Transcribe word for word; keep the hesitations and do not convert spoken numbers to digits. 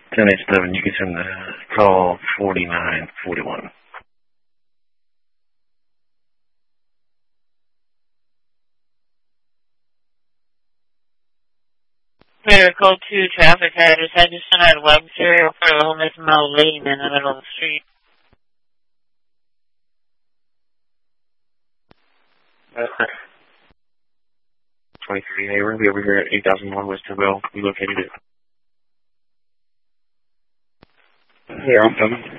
ten eight seven, you can send the call forty-nine forty-one. Miracle two traffic headers. I just sent out a web serial for a homeless male laying in the middle of the street. Okay. twenty-three A, we're going to be over here at eight thousand one West Tobel. We located it. Here, I'm coming.